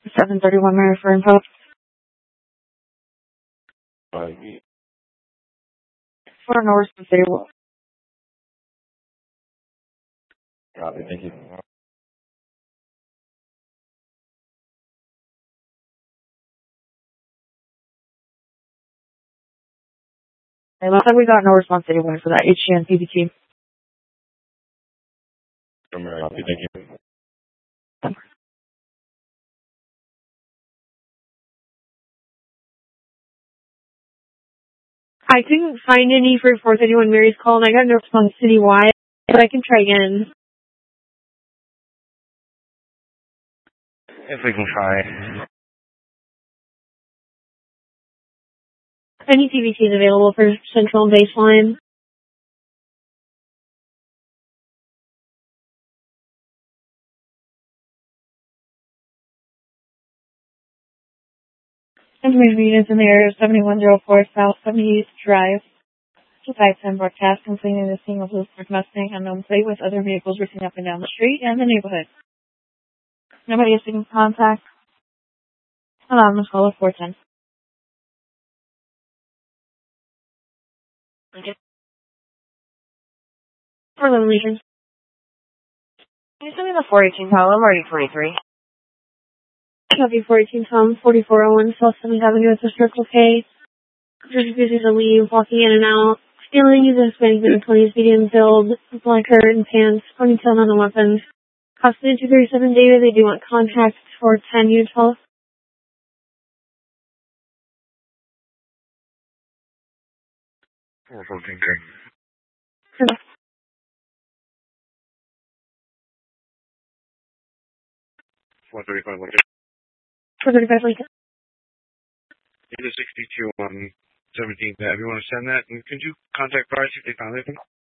731 Mary for info. For North City. Copy, thank you. It looks like we got no response anywhere for that HGN PBT. Copy, thank you. I couldn't find any for 431 Mary's call, and I got no response citywide, but I can try again. If we can try. Any PBT is available for Central and Baseline. Information units in the area of 7104 South 70 East Drive. 510 broadcast completing the scene of Ford Mustang unknown plate with other vehicles racing up and down the street and the neighborhood. Nobody is seeking contact. Anonymous call of 410. Okay. For Lynn Legion. Can you send me the 418 column or 823? Copy 418 Tom 4401 South 7th Avenue at the Circle K. Just refusing to leave, walking in and out. Stealing, using Hispanic in 20s, medium build, black shirt and pants, ponytail, not a weapon. Custody 237 David, they do want contact for 10 units. 414, 435 Lincoln. 435 Lincoln. Either 62 on 17th Ave. You want to send that? And could you contact Bryce if they found anything?